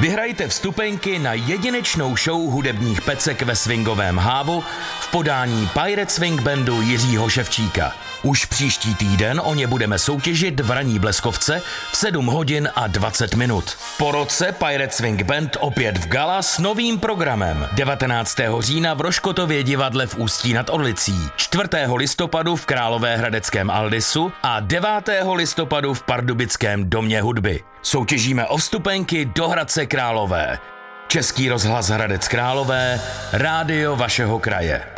Vyhrajte vstupenky na jedinečnou show hudebních pecek ve swingovém hávu v podání Pirate Swing Bandu Jiřího Ševčíka. Už příští týden o ně budeme soutěžit v ranní Bleskovce v 7 hodin a 20 minut. Po roce Pirate Swing Band opět v gala s novým programem. 19. října v Roškotově divadle v Ústí nad Orlicí, 4. listopadu v Královéhradeckém Aldisu a 9. listopadu v Pardubickém domě hudby. Soutěžíme o vstupenky do Hradce Králové. Český rozhlas Hradec Králové, rádio vašeho kraje.